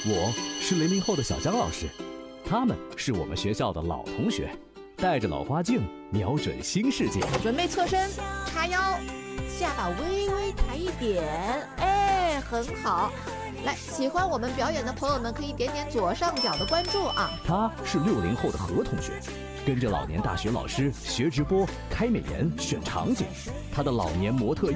我是00后的小张老师，他们是我们学校的老同学，带着老花镜，瞄准新世界。 准备侧身，叉腰，下巴微微抬一点，哎，很好。来，喜欢我们表演的朋友们可以点点左上角的关注啊。 他是60后的何同学，跟着老年大学老师学直播、开美颜、选场景，他的老年模特